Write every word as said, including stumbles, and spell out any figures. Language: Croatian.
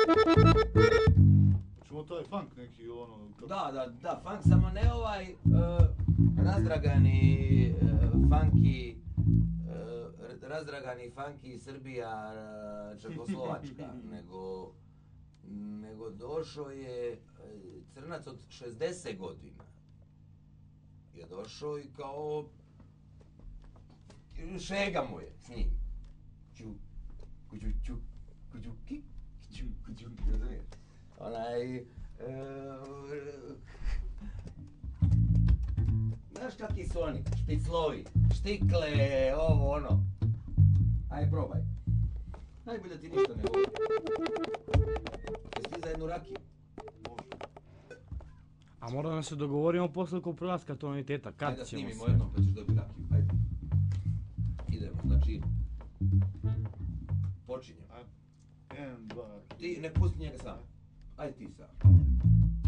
Čuo taj funk neki ono... Kako... Da, da, da, funk, samo ne ovaj uh, razdragani, uh, funky, uh, razdragani funky Srbija, uh, Čekoslovačka, nego, nego došao je uh, crnac od šezdeset godina. Je došao i kao šega mu je s njim. Ču, kuću, ču, kuću, ki, ču, kuću, razumiješ? Onaj, e, znaš kakvi su oni, špiclovi, štikle, ovo ono. Ajde probaj. Najbolje da ti ništa ne govori. Jesi ti za jednu rakiju? A moramo se dogovorimo posle oko prelaska tonaliteta, kad Ajde da ćemo snimimo se... jednom pa ćeš dobiti rakiju, ajde. Idemo, znači... Počinjemo. jedan, dva... Ti ne pusti njega sam. Ajde ti sam.